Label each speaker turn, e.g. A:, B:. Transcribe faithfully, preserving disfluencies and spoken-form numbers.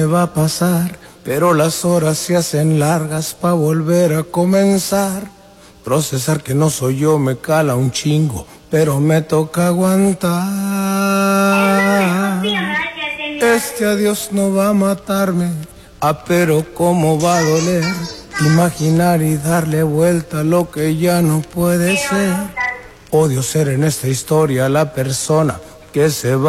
A: me va a pasar, pero las horas se hacen largas pa' volver a comenzar. Procesar que no soy yo me cala un chingo, pero me toca aguantar. Este adiós no va a matarme, ah, pero cómo va a doler. Imaginar y darle vuelta a lo que ya no puede ser. Odio ser en esta historia la persona que se va.